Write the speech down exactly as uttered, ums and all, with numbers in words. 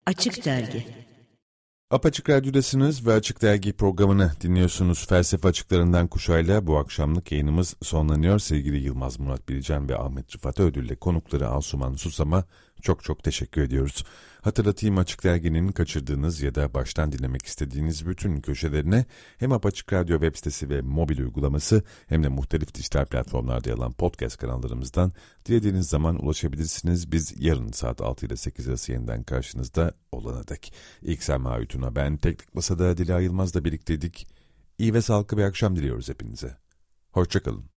Açık Dergi. Apaçık Radyo'dasınız ve Açık Dergi programını dinliyorsunuz. Felsefe Açıklarından Kuşay'la bu akşamlık yayınımız sonlanıyor. Sevgili Yılmaz Murat Bilcan ve Ahmet Rıfat Ödül'le konukları Asuman Susam'a çok çok teşekkür ediyoruz. Hatırlatayım, Açık Dergi'nin kaçırdığınız ya da baştan dinlemek istediğiniz bütün köşelerine hem Apaçık Radyo web sitesi ve mobil uygulaması hem de muhtelif dijital platformlarda yer alan podcast kanallarımızdan dilediğiniz zaman ulaşabilirsiniz. Biz yarın saat altı ile sekiz arası yeniden karşınızda olana dek. İlk Selma Ütün'a ben, Teknik Masa'da Dila Yılmaz'la birlikteydik. İyi ve sağlıklı bir akşam diliyoruz hepinize. Hoşçakalın.